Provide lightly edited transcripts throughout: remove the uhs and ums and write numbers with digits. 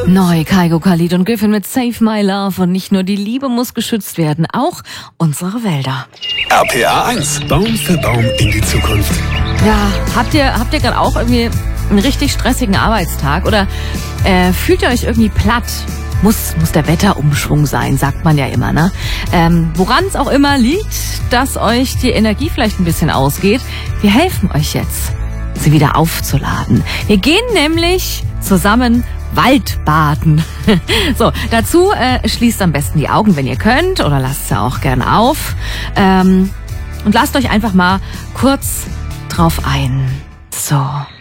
Neu, Kygo, Khalid und Griffin mit Save My Love. Und nicht nur die Liebe muss geschützt werden, auch unsere Wälder. RPA 1, Baum für Baum in die Zukunft. Ja, habt ihr gerade auch irgendwie einen richtig stressigen Arbeitstag? Oder fühlt ihr euch irgendwie platt? Muss der Wetterumschwung sein, sagt man ja immer, ne? Woran es auch immer liegt, dass euch die Energie vielleicht ein bisschen ausgeht, wir helfen euch jetzt, sie wieder aufzuladen. Wir gehen nämlich zusammen Waldbaden. So, dazu schließt am besten die Augen, wenn ihr könnt, oder lasst sie auch gern auf. Und lasst euch einfach mal kurz drauf ein. So.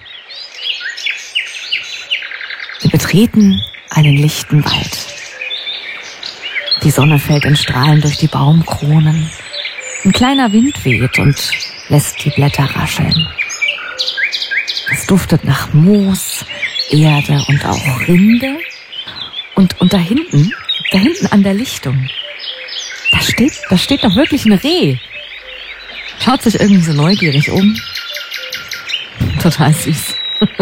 Wir betreten einen lichten Wald. Die Sonne fällt in Strahlen durch die Baumkronen. Ein kleiner Wind weht und lässt die Blätter rascheln. Es duftet nach Moos, Erde und auch Rinde. Und da hinten an der Lichtung, da steht doch wirklich ein Reh. Schaut sich irgendwie so neugierig um. Total süß.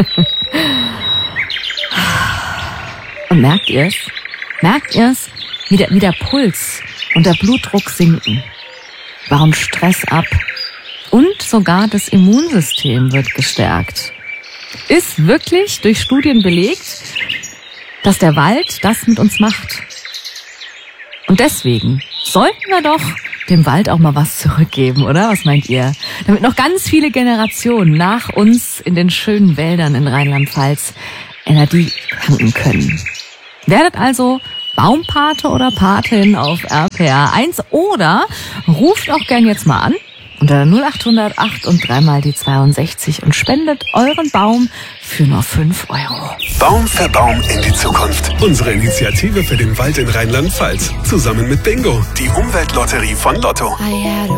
Und merkt ihr's? Wie der Puls und der Blutdruck sinken. Bauen Stress ab. Und sogar das Immunsystem wird gestärkt. Ist wirklich durch Studien belegt, dass der Wald das mit uns macht. Und deswegen sollten wir doch dem Wald auch mal was zurückgeben, oder? Was meint ihr? Damit noch ganz viele Generationen nach uns in den schönen Wäldern in Rheinland-Pfalz Energie tanken können. Werdet also Baumpate oder Patin auf RPA 1 oder ruft auch gern jetzt mal an unter 0800 8 und 3 mal die 62 und spendet euren Baum für nur 5 €. Baum für Baum in die Zukunft. Unsere Initiative für den Wald in Rheinland-Pfalz. Zusammen mit Bingo, die Umweltlotterie von Lotto.